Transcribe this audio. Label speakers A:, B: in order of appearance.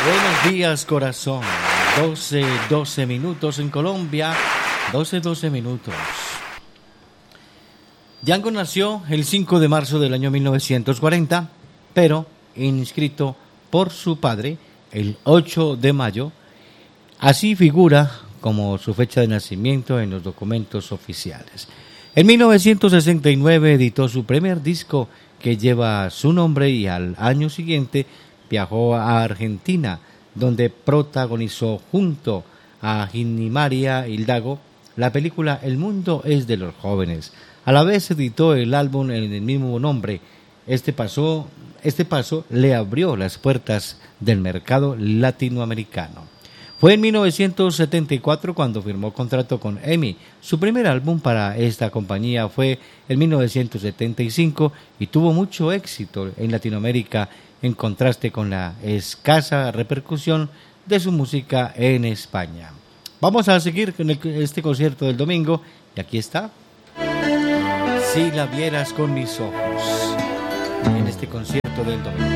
A: Buenos días, corazón. 12 minutos en Colombia. 12 minutos. Django nació el 5 de marzo del año 1940, pero inscrito por su padre el 8 de mayo. Así figura como su fecha de nacimiento en los documentos oficiales. En 1969 editó su primer disco que lleva su nombre y al año siguiente viajó a Argentina, donde protagonizó junto a Ginny María Hidalgo la película El mundo es de los jóvenes. A la vez editó el álbum en el mismo nombre. Este paso le abrió las puertas del mercado latinoamericano. Fue en 1974 cuando firmó contrato con EMI. Su primer álbum para esta compañía fue en 1975 y tuvo mucho éxito en Latinoamérica, en contraste con la escasa repercusión de su música en España. Vamos a seguir con este concierto del domingo y aquí está. Si la vieras con mis ojos, en este concierto del domingo.